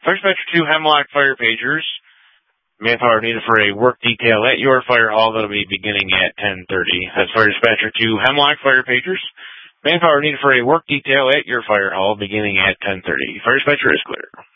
Fire Dispatcher 2 Hemlock Fire Pagers. Manpower needed for a work detail at your fire hall that'll be beginning at 10:30. That's Fire Dispatcher 2 Hemlock Fire Pagers. Manpower needed for a work detail at your fire hall beginning at 10:30. Fire Dispatcher is clear.